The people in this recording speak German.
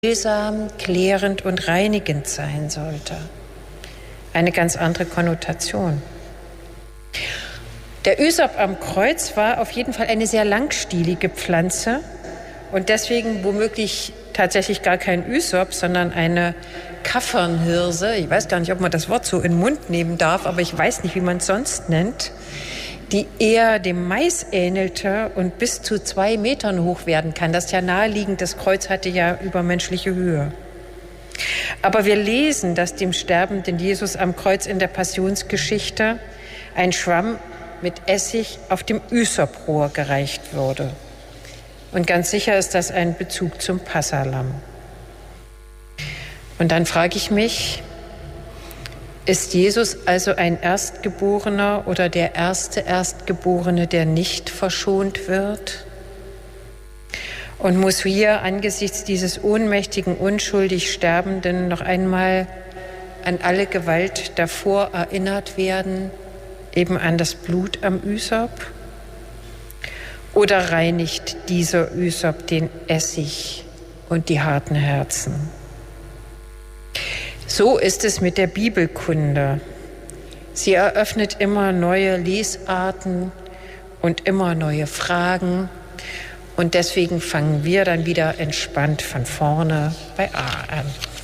heilsam, klärend und reinigend sein sollte. Eine ganz andere Konnotation. Der Ysop am Kreuz war auf jeden Fall eine sehr langstielige Pflanze und deswegen womöglich tatsächlich gar kein Ysop, sondern eine Kaffernhirse. Ich weiß gar nicht, ob man das Wort so in den Mund nehmen darf, aber ich weiß nicht, wie man es sonst nennt, die eher dem Mais ähnelte und bis zu 2 Metern hoch werden kann. Das ist ja naheliegend, das Kreuz hatte ja übermenschliche Höhe. Aber wir lesen, dass dem sterbenden Jesus am Kreuz in der Passionsgeschichte ein Schwamm mit Essig auf dem Ysoprohr gereicht wurde. Und ganz sicher ist das ein Bezug zum Passahlamm. Und dann frage ich mich, ist Jesus also ein Erstgeborener oder der erste Erstgeborene, der nicht verschont wird? Und muss hier angesichts dieses ohnmächtigen, unschuldig Sterbenden noch einmal an alle Gewalt davor erinnert werden, eben an das Blut am Ysop? Oder reinigt dieser Ysop den Essig und die harten Herzen? So ist es mit der Bibelkunde. Sie eröffnet immer neue Lesarten und immer neue Fragen. Und deswegen fangen wir dann wieder entspannt von vorne bei A an.